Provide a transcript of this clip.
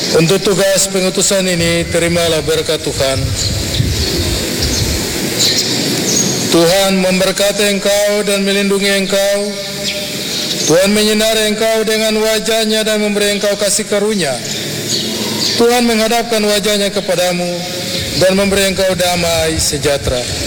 Untuk tugas pengutusan ini, terimalah berkat Tuhan. Tuhan memberkati engkau dan melindungi engkau. Tuhan menyinari engkau dengan wajah-Nya dan memberi engkau kasih karunia. Tuhan menghadapkan wajah-Nya kepadamu dan memberi engkau damai sejahtera.